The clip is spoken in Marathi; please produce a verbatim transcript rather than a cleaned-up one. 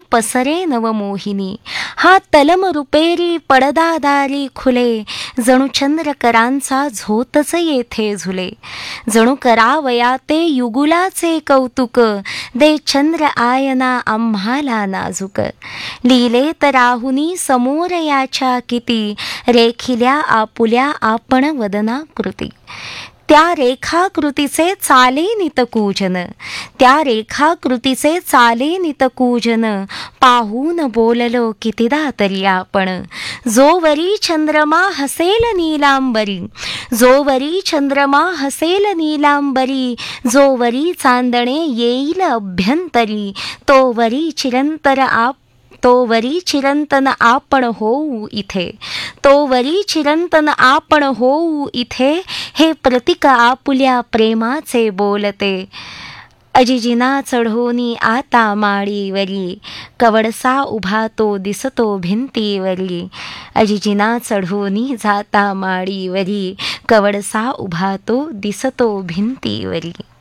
पसरे नवमोहिनी. हा तलम रुपेरी पडदादारी खुले, जणू चंद्रकरांचा झोतच येथे झुले. जणू करावया ते युगुलाचे कौतुक, दे चंद्र आयना आम्हाला नाजुक. लीलेत राहुनी समोर याच्या किती, रेखिल्या आपुल्या आपण वदनाकृती. त्या रेखाकृतीचे चाले नितकूजन, त्या रेखाकृतीचे चाले नितकूजन, पाहून बोललो कितीदा तरी आपण. जोवरी चंद्रमा हसेल नीलांबरी, जोवरी चंद्रमा हसेल नीलांबरी, जोवरी चांदणे येईल अभ्यंतरी, तोवरी चिरंतर आप तोवरी चिरंतन आपण होऊ इथे, तोवरी चिरंतन आपण होऊ इथे. हे प्रतीक आपुल्या प्रेमाचे बोलते. अजिजिना चढोनी आता माळीवरी, कवडसा उभा तो दिसतो भिंतीवरी. अजिजिना चढोनी जाता माळीवरी, कवडसा उभा तो दिसतो भिंतीवरी.